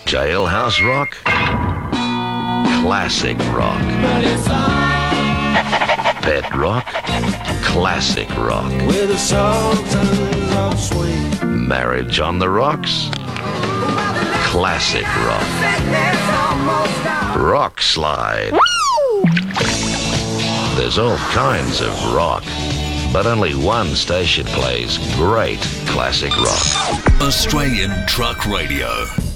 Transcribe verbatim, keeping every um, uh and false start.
Jailhouse rock, classic rock. Pet rock, classic rock. With the sultans of swing. Marriage on the rocks, classic rock. Rock slide. There's all kinds of rock, but only one station plays great classic rock. Australian Truck Radio.